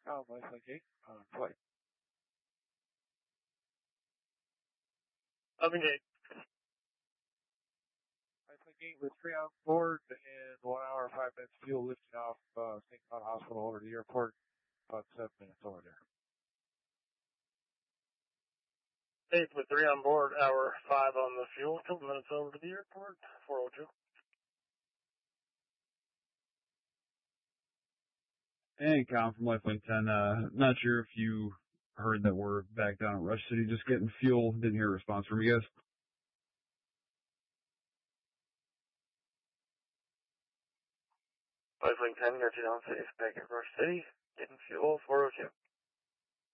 Lifelink 8, flight. Lifelink 8. Lifelink 8 with 3 on board and 1 hour, 5 minutes fuel lifting off St. Cloud Hospital over to the airport. About 7 minutes over there. 8 with 3 on board, hour 5 on the fuel, couple minutes over to the airport, 402. Hey, Colin from Lifelink 10. Not sure if you heard that we're back down at Rush City just getting fuel. Didn't hear a response from you guys. Lifelink 10, got you down safe back at Rush City, getting fuel, 402.